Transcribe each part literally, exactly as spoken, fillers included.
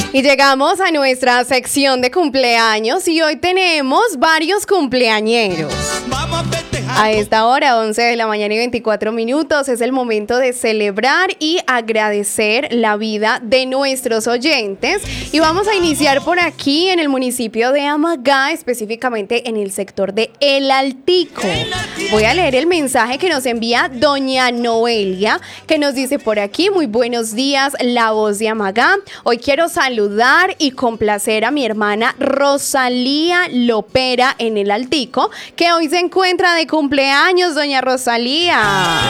Y llegamos a nuestra sección de cumpleaños y hoy tenemos varios cumpleañeros. A esta hora, once de la mañana y veinticuatro minutos, es el momento de celebrar y agradecer la vida de nuestros oyentes. Y vamos a iniciar por aquí en el municipio de Amagá, específicamente en el sector de El Altico. Voy a leer el mensaje que nos envía doña Noelia, que nos dice por aquí: muy buenos días, la voz de Amagá. Hoy quiero saludar y complacer a mi hermana Rosalía Lopera en El Altico, que hoy se encuentra de cumpleaños. Doña Rosalía.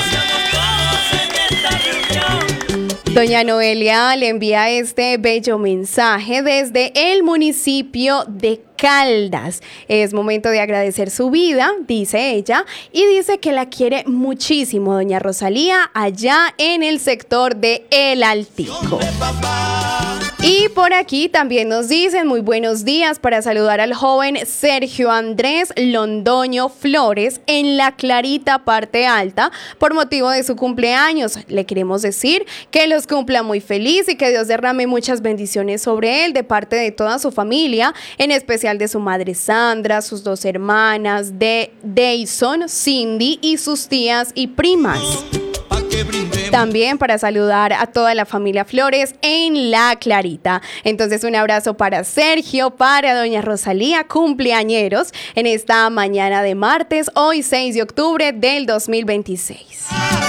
Doña Noelia le envía este bello mensaje desde el municipio de Caldas. Es momento de agradecer su vida, dice ella, y dice que la quiere muchísimo, doña Rosalía, allá en el sector de El Altico. Y por aquí también nos dicen muy buenos días para saludar al joven Sergio Andrés Londoño Flores en La Clarita, parte alta, por motivo de su cumpleaños. Le queremos decir que los cumpla muy feliz y que Dios derrame muchas bendiciones sobre él de parte de toda su familia, en especial de su madre Sandra, sus dos hermanas, de Dayson, Cindy y sus tías y primas. También para saludar a toda la familia Flores en La Clarita. Entonces, un abrazo para Sergio, para doña Rosalía, cumpleañeros en esta mañana de martes, hoy seis de octubre del dos mil veintiséis.